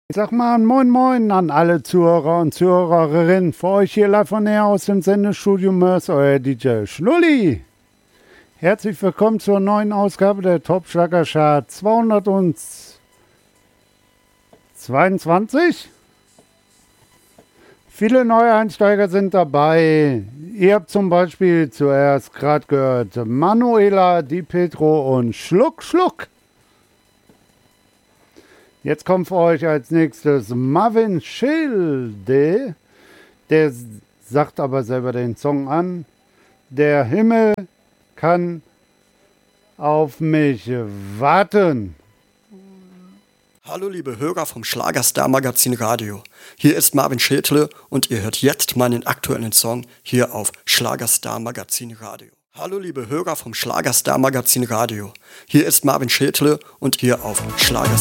Ich sag mal Moin Moin an alle Zuhörer und Zuhörerinnen. Für euch hier live von näher aus dem Sendestudio Mörs, euer DJ Schnulli. Herzlich willkommen zur neuen Ausgabe der Top Schlager Chart 222. Viele neue Einsteiger sind dabei. Ihr habt zum Beispiel zuerst gerade gehört Manuela, Di Petro und Schluck Schluck. Jetzt kommt für euch als nächstes Marvin Schilde. Der sagt aber selber den Song an. Der Himmel kann auf mich warten. Hallo liebe Hörer vom Schlagerstar Magazin Radio. Hier ist Marvin Schädle und ihr hört jetzt meinen aktuellen Song hier auf Schlagerstar Magazin Radio. Hallo liebe Hörer vom Schlagerstar Magazin Radio. Hier ist Marvin Schädle und hier auf Schlagerstar